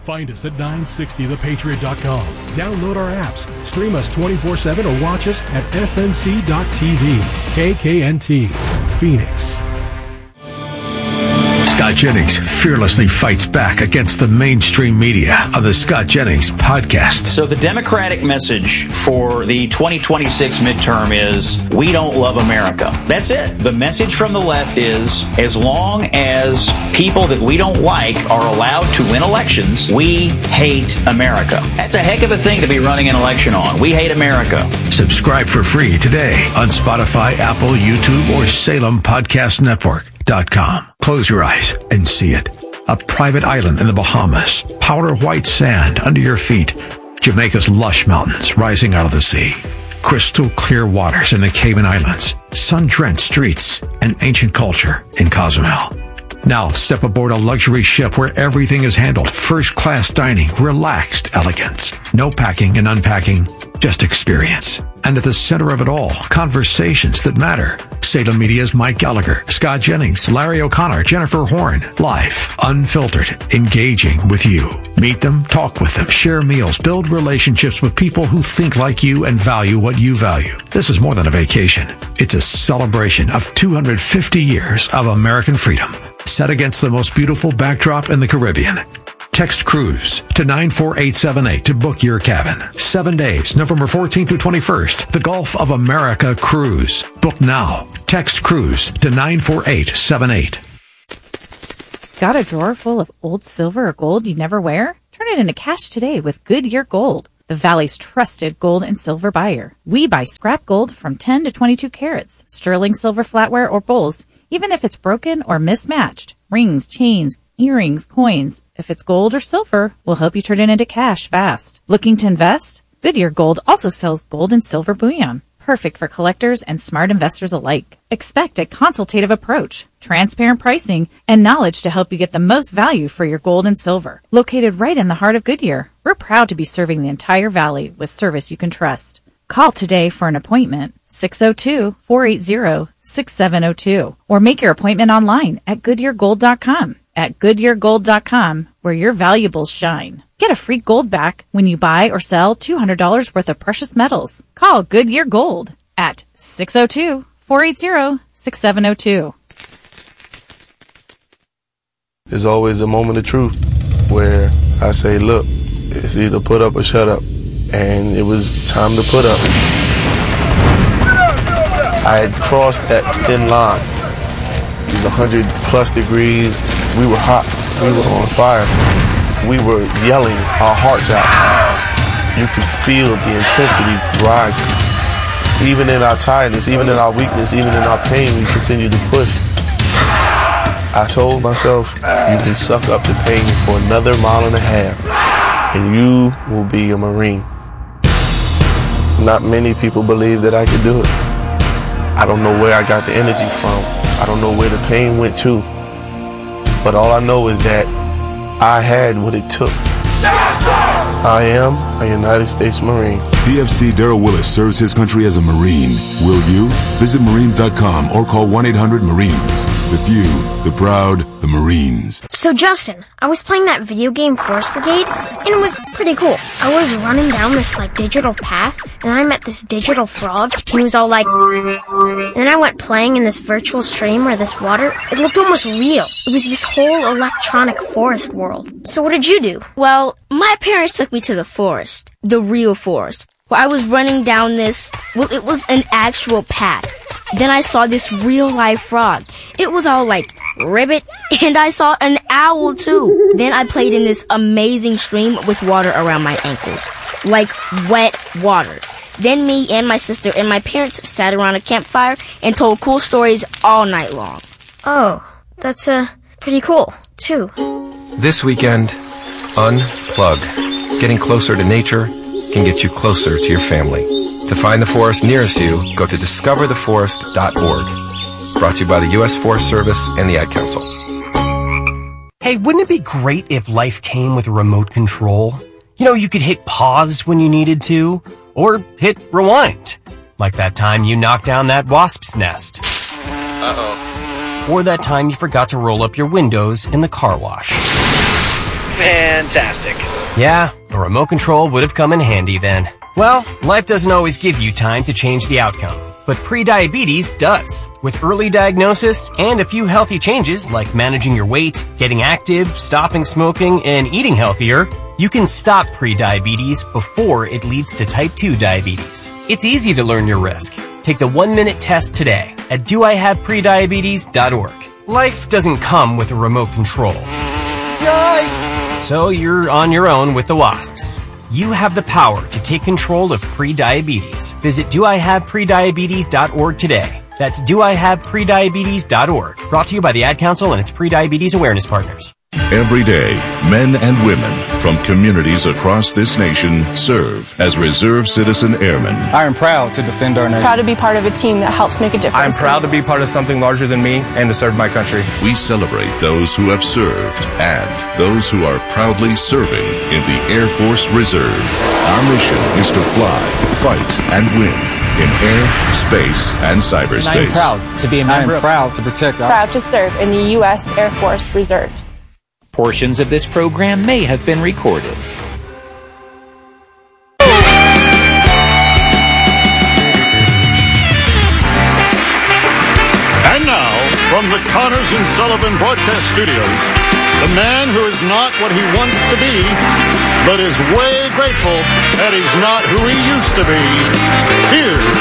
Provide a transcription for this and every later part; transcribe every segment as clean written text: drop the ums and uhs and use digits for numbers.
Find us at 960thepatriot.com. Download our apps, stream us 24/7, or watch us at snc.tv. KKNT, Phoenix. Scott Jennings fearlessly fights back against the mainstream media on the Scott Jennings podcast. So the Democratic message for the 2026 midterm is, we don't love America. That's it. The message from the left is, as long as people that we don't like are allowed to win elections, we hate America. That's a heck of a thing to be running an election on. We hate America. Subscribe for free today on Spotify, Apple, YouTube, or SalemPodcastNetwork.com. Close your eyes and see it. A private island in the Bahamas. Powder white sand under your feet. Jamaica's lush mountains rising out of the sea. Crystal clear waters in the Cayman Islands. Sun-drenched streets and ancient culture in Cozumel. Now step aboard a luxury ship where everything is handled. First-class dining, relaxed elegance. No packing and unpacking, just experience. And at the center of it all, conversations that matter. Salem Media's Mike Gallagher, Scott Jennings, Larry O'Connor, Jennifer Horn. Live, unfiltered, engaging with you. Meet them, talk with them, share meals, build relationships with people who think like you and value what you value. This is more than a vacation. It's a celebration of 250 years of American freedom, set against the most beautiful backdrop in the Caribbean. Text cruise to 94878 to book your cabin. 7 days, November 14th through 21st. The Gulf of America Cruise. Book now. Text cruise to 94878. Got a drawer full of old silver or gold you never wear? Turn it into cash today with Goodyear Gold, the Valley's trusted gold and silver buyer. We buy scrap gold from 10 to 22 carats, sterling silver flatware or bowls, even if it's broken or mismatched. Rings, chains, earrings, coins. If it's gold or silver, we'll help you turn it into cash fast. Looking to invest? Goodyear Gold also sells gold and silver bullion. Perfect for collectors and smart investors alike. Expect a consultative approach, transparent pricing, and knowledge to help you get the most value for your gold and silver. Located right in the heart of Goodyear, we're proud to be serving the entire valley with service you can trust. Call today for an appointment, 602-480-6702, or make your appointment online at GoodyearGold.com. At GoodyearGold.com, where your valuables shine. Get a free gold back when you buy or sell $200 worth of precious metals. Call Goodyear Gold at 602-480-6702. There's always a moment of truth where I say, look, it's either put up or shut up. And it was time to put up. I had crossed that thin line. It was 100 plus degrees. We were hot. We were on fire. We were yelling our hearts out. You could feel the intensity rising. Even in our tiredness, even in our weakness, even in our pain, we continued to push. I told myself, you can suck up the pain for another mile and a half, and you will be a Marine. Not many people believe that I could do it. I don't know where I got the energy from. I don't know where the pain went to. But all I know is that I had what it took. I am a United States Marine. PFC Darrell Willis serves his country as a Marine. Will you? Visit Marines.com or call 1-800-MARINES. The few, the proud, the Marines. So Justin, I was playing that video game Forest Brigade, and it was pretty cool. I was running down this digital path, and I met this digital frog, and he was all like... And then I went playing in this virtual stream where this water, it looked almost real. It was this whole electronic forest world. So what did you do? Well, my parents took me to the forest, the real forest, where I was running down this, it was an actual path. Then I saw this real-life frog. It was all like ribbit, and I saw an owl too. Then I played in this amazing stream with water around my ankles, like wet water. Then me and my sister and my parents sat around a campfire and told cool stories all night long. Oh, that's pretty cool, too. This weekend, unplug. Getting closer to nature can get you closer to your family. To find the forest nearest you, go to discovertheforest.org. Brought to you by the U.S. Forest Service and the Ad Council. Hey, wouldn't it be great if life came with a remote control? You know, you could hit pause when you needed to, or hit rewind. Like that time you knocked down that wasp's nest. Uh-oh. Or that time you forgot to roll up your windows in the car wash. Fantastic. Yeah, a remote control would have come in handy then. Well, life doesn't always give you time to change the outcome, but prediabetes does. With early diagnosis and a few healthy changes like managing your weight, getting active, stopping smoking, and eating healthier, you can stop prediabetes before it leads to type 2 diabetes. It's easy to learn your risk. Take the 1-minute test today at doihaveprediabetes.org. Life doesn't come with a remote control. Yikes! So you're on your own with the wasps. You have the power to take control of prediabetes. Visit doihaveprediabetes.org today. That's doihaveprediabetes.org. Brought to you by the Ad Council and its Prediabetes Awareness Partners. Every day, men and women from communities across this nation serve as Reserve Citizen Airmen. I am proud to defend our nation. Proud to be part of a team that helps make a difference. I am proud to be part of something larger than me and to serve my country. We celebrate those who have served and those who are proudly serving in the Air Force Reserve. Our mission is to fly, fight, and win in air, space, and cyberspace. And I am proud to be a member. I am proud to protect our... Proud to serve in the U.S. Air Force Reserve. Portions of this program may have been recorded. And now, from the Connors and Sullivan Broadcast Studios, the man who is not what he wants to be, but is way grateful that he's not who he used to be. Here's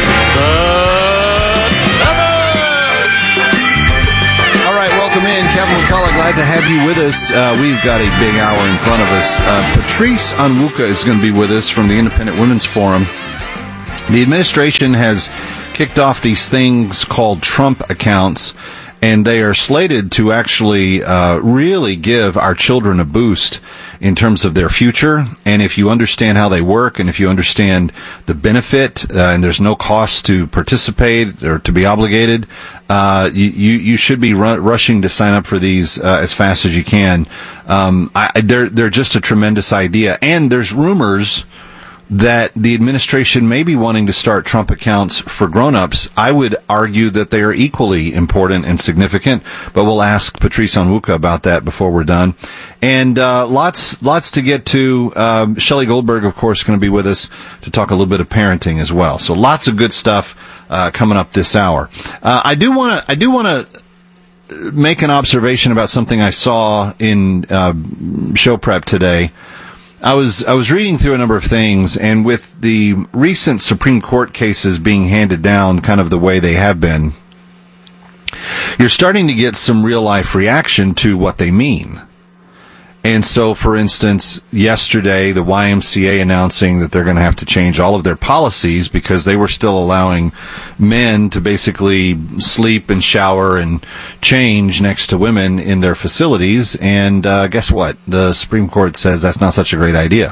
welcome in, Kevin McCullough. Glad to have you with us. We've got a big hour in front of us. Patrice Onwuka is going to be with us from the Independent Women's Forum. The administration has kicked off these things called Trump accounts, and they are slated to actually really give our children a boost in terms of their future. And if you understand how they work, and if you understand the benefit, and there's no cost to participate or to be obligated, you should be rushing to sign up for these as fast as you can. They're just a tremendous idea. And there's rumors that the administration may be wanting to start Trump accounts for grown-ups. I would argue that they are equally important and significant, but we'll ask Patrice Onwuka about that before we're done. And lots to get to. Shelley Goldberg, of course, is going to be with us to talk a little bit of parenting as well. So lots of good stuff coming up this hour. I do want to make an observation about something I saw in show prep today. I was reading through a number of things, and with the recent Supreme Court cases being handed down kind of the way they have been, you're starting to get some real-life reaction to what they mean. And so, for instance, yesterday, the YMCA announcing that they're going to have to change all of their policies because they were still allowing men to basically sleep and shower and change next to women in their facilities. And guess what? The Supreme Court says that's not such a great idea.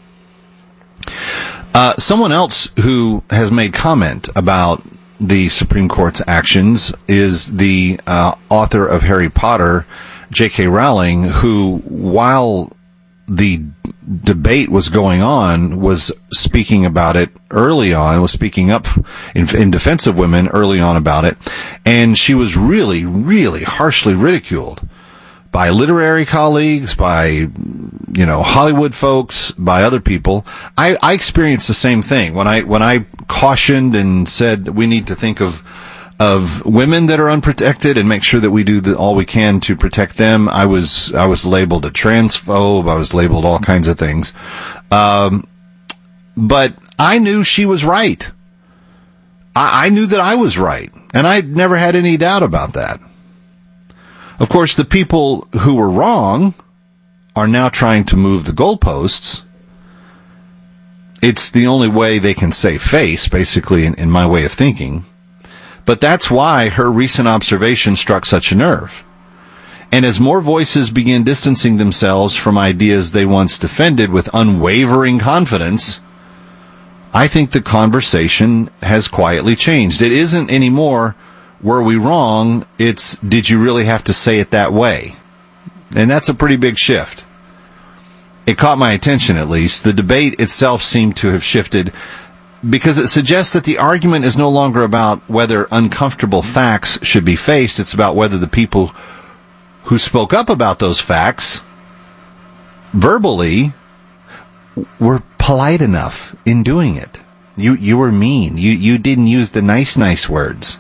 Someone else who has made comment about the Supreme Court's actions is the author of Harry Potter, J.K. Rowling, who, while the debate was going on, was speaking about it early on, was speaking up in defense of women early on about it, and she was really, really harshly ridiculed by literary colleagues, by, Hollywood folks, by other people. I experienced the same thing when I cautioned and said we need to think of women that are unprotected and make sure that we do all we can to protect them. I was labeled a transphobe. I was labeled all kinds of things. But I knew she was right. I knew that I was right. And I never had any doubt about that. Of course, the people who were wrong are now trying to move the goalposts. It's the only way they can save face, basically, in my way of thinking. But that's why her recent observation struck such a nerve. And as more voices begin distancing themselves from ideas they once defended with unwavering confidence, I think the conversation has quietly changed. It isn't anymore, were we wrong? It's, did you really have to say it that way? And that's a pretty big shift. It caught my attention, at least. The debate itself seemed to have shifted because it suggests that the argument is no longer about whether uncomfortable facts should be faced. It's about whether the people who spoke up about those facts verbally were polite enough in doing it. You were mean. You didn't use the nice words.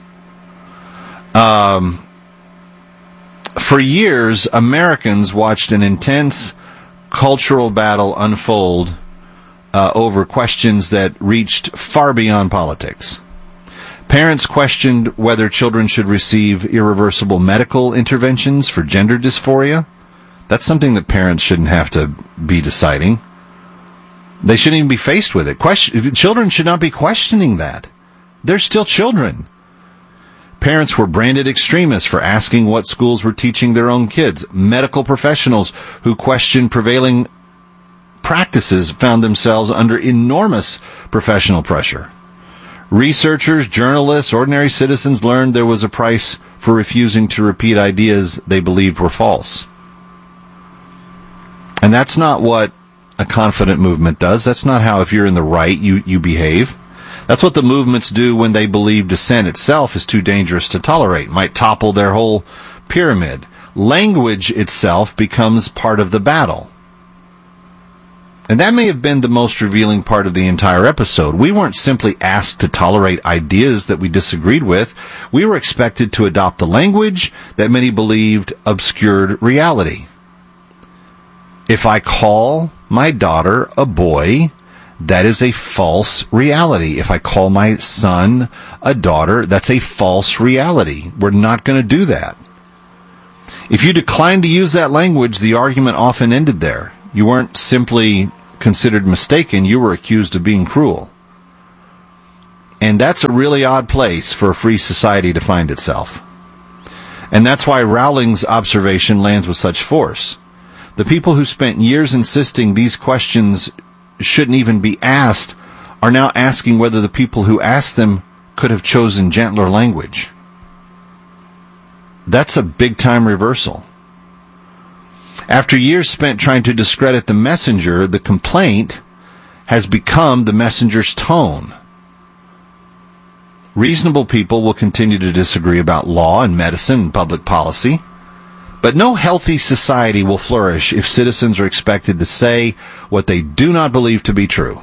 For years, Americans watched an intense cultural battle unfold over questions that reached far beyond politics. Parents questioned whether children should receive irreversible medical interventions for gender dysphoria. That's something that parents shouldn't have to be deciding. They shouldn't even be faced with it. Children should not be questioning that. They're still children. Parents were branded extremists for asking what schools were teaching their own kids. Medical professionals who questioned prevailing practices found themselves under enormous professional pressure. Researchers, journalists, ordinary citizens learned there was a price for refusing to repeat ideas they believed were false. And that's not what a confident movement does. That's not how, if you're in the right, you behave. That's what the movements do when they believe dissent itself is too dangerous to tolerate, might topple their whole pyramid. Language itself becomes part of the battle. And that may have been the most revealing part of the entire episode. We weren't simply asked to tolerate ideas that we disagreed with. We were expected to adopt the language that many believed obscured reality. If I call my daughter a boy, that is a false reality. If I call my son a daughter, that's a false reality. We're not going to do that. If you declined to use that language, the argument often ended there. You weren't simply considered mistaken, you were accused of being cruel. And that's a really odd place for a free society to find itself. And that's why Rowling's observation lands with such force. The people who spent years insisting these questions shouldn't even be asked are now asking whether the people who asked them could have chosen gentler language. That's a big-time reversal. After years spent trying to discredit the messenger, the complaint has become the messenger's tone. Reasonable people will continue to disagree about law and medicine and public policy, but no healthy society will flourish if citizens are expected to say what they do not believe to be true.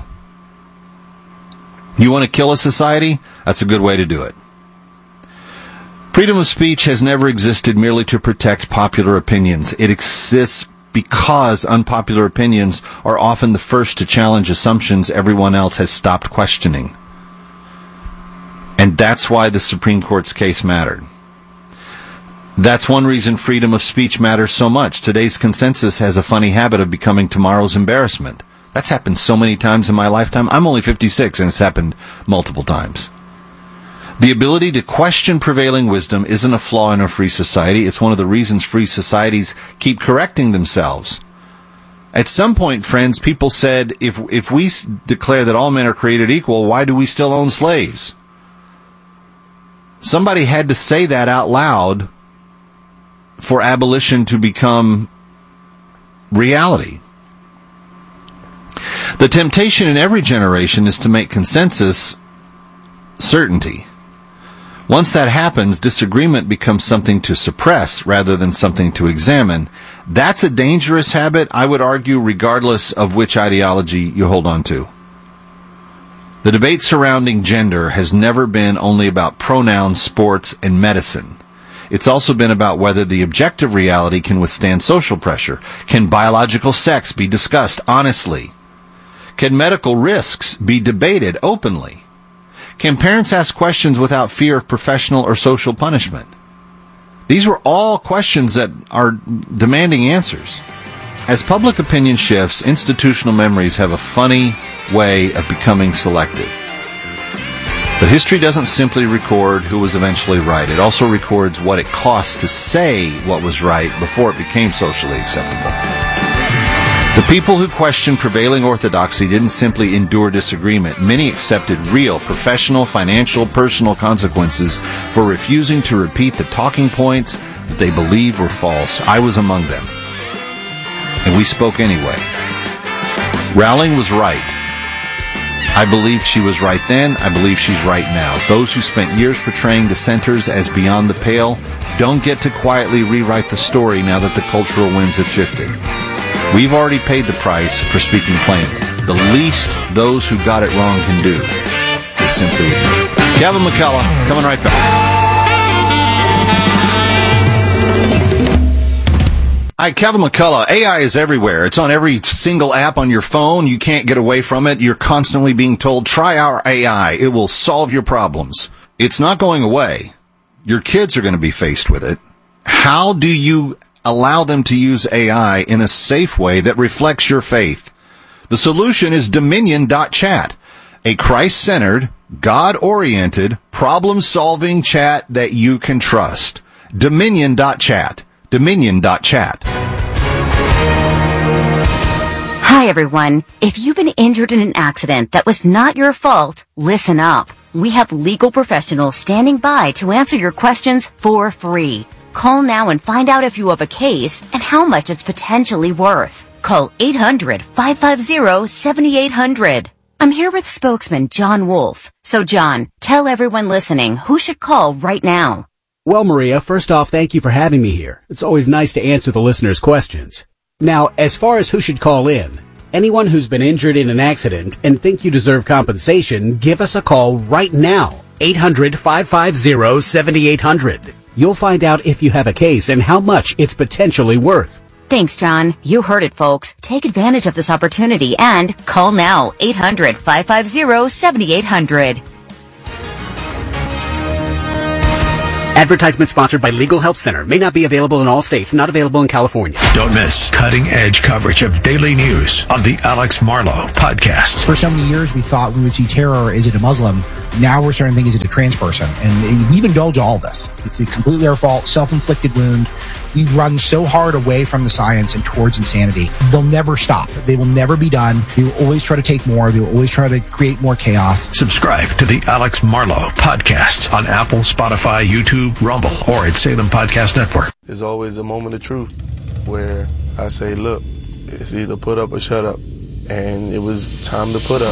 You want to kill a society? That's a good way to do it. Freedom of speech has never existed merely to protect popular opinions. It exists because unpopular opinions are often the first to challenge assumptions everyone else has stopped questioning. And that's why the Supreme Court's case mattered. That's one reason freedom of speech matters so much. Today's consensus has a funny habit of becoming tomorrow's embarrassment. That's happened so many times in my lifetime. I'm only 56, and it's happened multiple times. The ability to question prevailing wisdom isn't a flaw in a free society. It's one of the reasons free societies keep correcting themselves. At some point, friends, people said, if we declare that all men are created equal, why do we still own slaves? Somebody had to say that out loud for abolition to become reality. The temptation in every generation is to make consensus certainty. Once that happens, disagreement becomes something to suppress rather than something to examine. That's a dangerous habit, I would argue, regardless of which ideology you hold on to. The debate surrounding gender has never been only about pronouns, sports, and medicine. It's also been about whether the objective reality can withstand social pressure. Can biological sex be discussed honestly? Can medical risks be debated openly? Can parents ask questions without fear of professional or social punishment? These were all questions that are demanding answers. As public opinion shifts, institutional memories have a funny way of becoming selective. But history doesn't simply record who was eventually right. It also records what it cost to say what was right before it became socially acceptable. The people who questioned prevailing orthodoxy didn't simply endure disagreement. Many accepted real, professional, financial, personal consequences for refusing to repeat the talking points that they believed were false. I was among them. And we spoke anyway. Rowling was right. I believe she was right then. I believe she's right now. Those who spent years portraying dissenters as beyond the pale don't get to quietly rewrite the story now that the cultural winds have shifted. We've already paid the price for speaking plainly. The least those who got it wrong can do is simply ignore. Kevin McCullough, coming right back. Hi, Kevin McCullough. AI is everywhere. It's on every single app on your phone. You can't get away from it. You're constantly being told, try our AI. It will solve your problems. It's not going away. Your kids are going to be faced with it. How do you allow them to use AI in a safe way that reflects your faith? The solution is Dominion.chat, a Christ-centered, God-oriented, problem-solving chat that you can trust. Dominion.chat. Dominion.chat. Hi, everyone. If you've been injured in an accident that was not your fault, listen up. We have legal professionals standing by to answer your questions for free. Call now and find out if you have a case and how much it's potentially worth. Call 800-550-7800. I'm here with spokesman John Wolf. So, John, tell everyone listening who should call right now. Well, Maria, first off, thank you for having me here. It's always nice to answer the listeners' questions. Now, as far as who should call in, anyone who's been injured in an accident and think you deserve compensation, give us a call right now. 800-550-7800. You'll find out if you have a case and how much it's potentially worth. Thanks, John. You heard it, folks. Take advantage of this opportunity and call now. 800-550-7800. Advertisement sponsored by Legal Help Center. May not be available in all states. Not available in California. Don't miss cutting-edge coverage of daily news on the Alex Marlow Podcast. For so many years, we thought we would see terror. Is it a Muslim? Now we're starting to think, is it a trans person? And we've indulged all this. It's completely our fault, self-inflicted wound. We've run so hard away from the science and towards insanity. They'll never stop. They will never be done. They will always try to take more. They will always try to create more chaos. Subscribe to the Alex Marlow Podcast on Apple, Spotify, YouTube, Rumble, or at Salem Podcast Network. There's always a moment of truth where I say, look, it's either put up or shut up. And it was time to put up.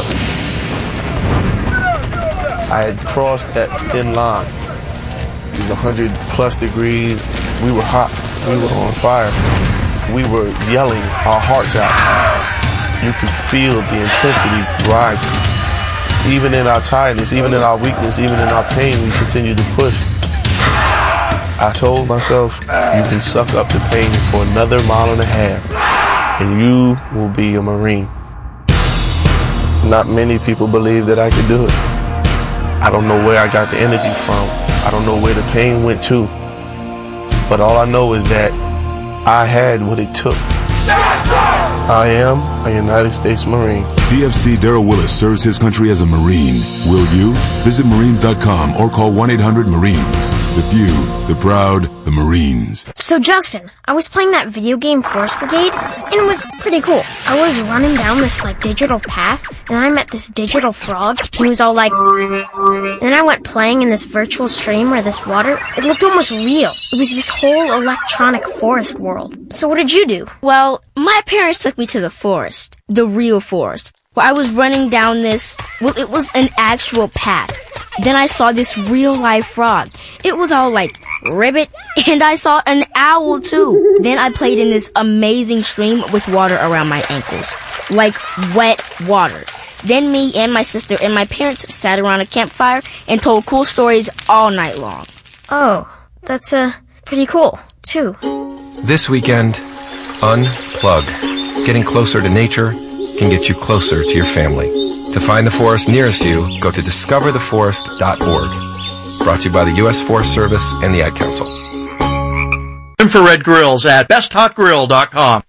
I had crossed that thin line. It was 100 plus degrees. We were hot. We were on fire. We were yelling our hearts out. You could feel the intensity rising. Even in our tiredness, even in our weakness, even in our pain, we continued to push. I told myself, you can suck up the pain for another mile and a half, and you will be a Marine. Not many people believe that I could do it. I don't know where I got the energy from. I don't know where the pain went to. But all I know is that I had what it took. I am a United States Marine. DFC Darrell Willis serves his country as a Marine. Will you? Visit Marines.com or call 1-800-MARINES. The few, the proud, the Marines. So, Justin, I was playing that video game Forest Brigade, and it was pretty cool. I was running down this, digital path, and I met this digital frog, and he was all like... And then I went playing in this virtual stream where this water, it looked almost real. It was this whole electronic forest world. So what did you do? Well, my parents took me to the forest. The real forest. Where I was running down this... Well, it was an actual path. Then I saw this real-life frog. It was all like... ribbit, and I saw an owl too. Then I played in this amazing stream with water around my ankles. Like wet water. Then me and my sister and my parents sat around a campfire and told cool stories all night long. Oh, that's pretty cool, too. This weekend, unplug. Getting closer to nature can get you closer to your family. To find the forest nearest you, go to discovertheforest.org. Brought to you by the U.S. Forest Service and the Ad Council. Infrared grills at besthotgrill.com.